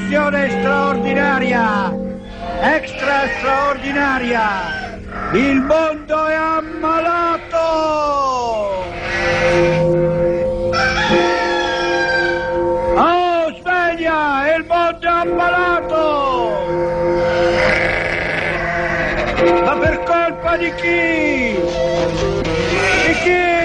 situazione straordinaria, extra straordinaria. Il mondo è ammalato. Oh, sveglia, il mondo è ammalato. Ma per colpa di chi? Di chi?